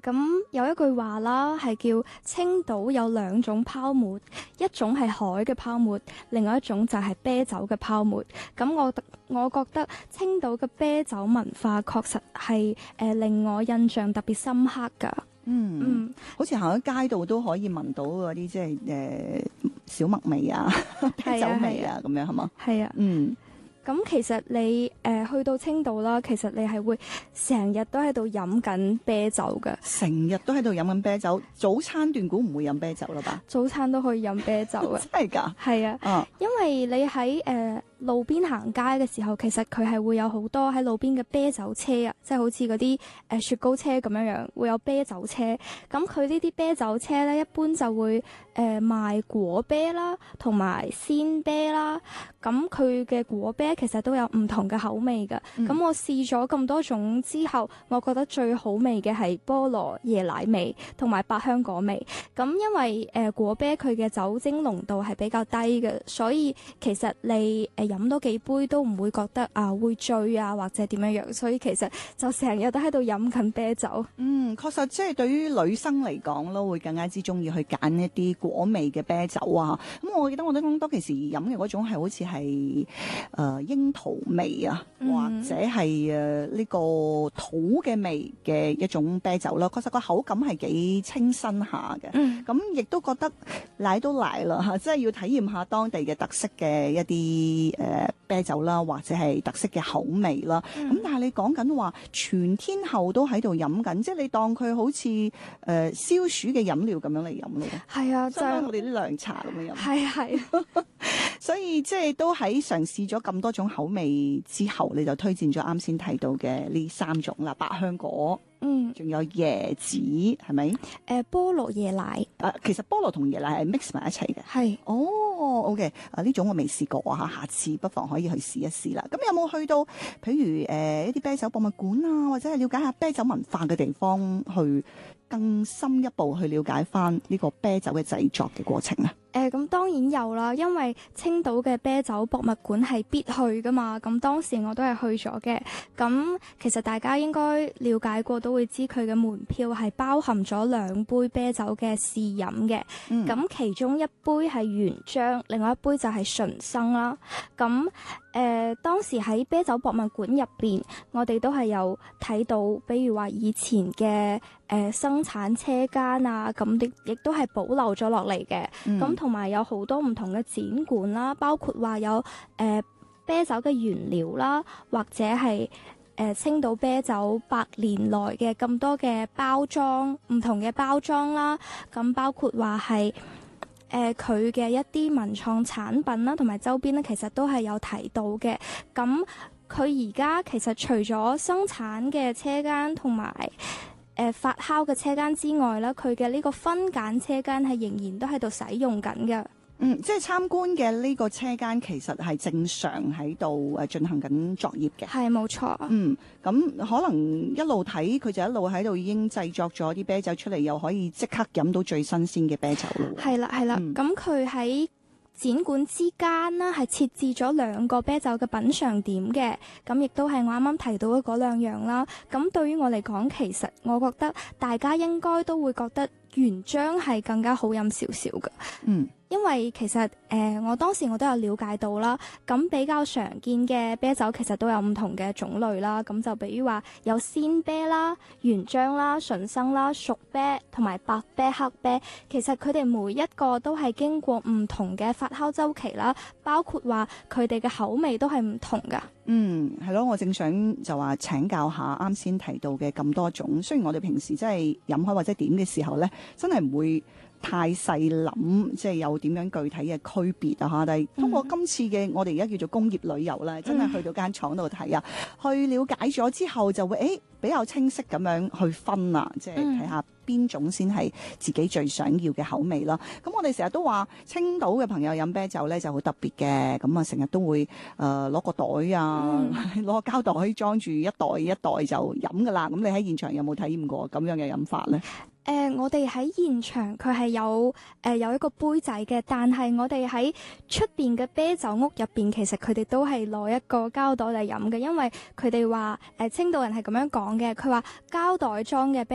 咁有一句話啦，係叫青島有兩種泡沫，一種係海嘅泡沫，另外一種就係啤酒嘅泡沫。咁我覺得青島嘅啤酒文化確實係令我印象特別深刻㗎。 好似行喺街度都可以聞到嗰啲即係小麥味啊、啤酒味啊咁樣係嘛？ 係啊。咁其實你去到青島啦，其實你係會成日都喺度飲緊啤酒㗎。 成日都喺度飲緊啤酒，早餐段估唔會飲啤酒啦吧？ 早餐都可以飲啤酒嘅。 真係㗎？ 係啊。因為你喺路邊行街嘅時候，其實佢係會有好多喺路邊嘅啤酒車啊，即係好似嗰啲雪糕車咁樣，會有啤酒車。咁佢呢啲啤酒車咧，一般就會賣果啤啦，同埋鮮啤啦。咁佢嘅果啤其實都有唔同嘅口味㗎。咁我試咗咁多種之後，我覺得最好味嘅係菠蘿椰奶味同埋百香果味。咁因為果啤佢嘅酒精濃度係比較低嘅，所以其實你飲多幾杯都唔會覺得會醉啊或者點樣，所以其實就成日都喺度飲緊啤酒。 確實即係對於女生嚟講咯，會更加之中意去揀一啲果味嘅啤酒啊。咁我記得我當其時飲嘅嗰種係好似係櫻桃味啊，或者係呢個土嘅味嘅一種啤酒啦。確實個口感係幾清新下嘅。咁亦都覺得嚟都嚟啦嚇，即係要體驗下當地嘅特色嘅一啲啤酒啦，或者係特色嘅口味啦。咁但係你講緊話全天候都喺度飲緊，即係你當佢好似消暑嘅飲料咁樣嚟飲咯。係啊，就係我哋啲涼茶咁樣飲。係。所以即係都喺嘗試咗咁多種口味之後，你就推薦咗啱先提到嘅呢3種啦，百香果。仲有椰子係咪？ 菠蘿椰奶。 其實菠蘿同椰奶係 mix 埋一齊嘅。係。OK。呢種我未試過啊，下次不妨可以去試一試啦。咁有冇去到譬如一啲啤酒博物館啊，或者係了解下啤酒文化嘅地方，去更深一步去了解翻呢個啤酒嘅製作嘅過程啊？ 咁當然有啦，因為青島嘅啤酒博物館係必去噶嘛，咁當時我都係去咗嘅。咁其實大家應該了解過都會知佢嘅門票係包含咗2杯啤酒嘅試飲嘅。咁其中一杯係原漿，另外一杯就係純生啦。咁當時喺啤酒博物館入邊，我哋都係有睇到，比如話以前嘅生產車間啊，咁亦都係保留咗落嚟嘅。咁同埋有好多唔同嘅展館啦，包括話有啤酒嘅原料啦，或者係青島啤酒100年來嘅咁多嘅包裝，唔同嘅包裝啦。咁包括話係佢嘅一啲文創產品啦，同埋周邊咧，其實都係有提到嘅。咁佢而家其實除咗生產嘅車間同埋發酵嘅車間之外啦，佢嘅呢個分揀車間係仍然都喺度使用緊嘅。 即係參觀嘅呢個車間其實係正常喺度進行緊作業嘅。係冇錯。咁可能一路睇佢就一路喺度已經製作咗啲啤酒出嚟，又可以即刻飲到最新鮮嘅啤酒咯。係啦，係啦。咁佢喺展館之間啦，係設置咗2個啤酒嘅品嚐點嘅。咁亦都係我啱啱提到嘅嗰2樣啦。咁對於我嚟講，其實我覺得大家應該都會覺得原漿係更加好飲少少嘅。因為其實我當時我都有了解到啦，咁比較常見嘅啤酒其實都有唔同嘅種類啦，咁就比如話有鮮啤啦、原漿啦、純生啦、熟啤同埋白啤、黑啤，其實佢哋每一個都係經過唔同嘅發酵周期啦，包括話佢哋嘅口味都係唔同噶。係咯，我正想就話請教下啱先提到嘅咁多種，雖然我哋平時真係飲開或者點嘅時候呢，真係唔會太細諗，即係有點樣具體嘅區別啊嚇！但係通過今次嘅我哋而家叫做工業旅遊啦，真係去到間廠度睇啊，去了解咗之後就會比較清晰咁樣去分啊，即係睇下邊種先係自己最想要嘅口味啦。咁我哋成日都話青島嘅朋友飲啤酒咧就好特別嘅，咁啊成日都會攞個袋啊，攞個膠袋裝住一袋一袋就飲噶啦。咁你喺現場有冇體驗過咁樣嘅飲法咧？我哋喺現場佢係有一個杯仔嘅，但係我哋喺出邊嘅啤酒屋入邊，其實佢哋都係攞一個膠袋嚟飲嘅，因為佢哋話青島人係咁樣講嘅，佢話膠袋裝嘅啤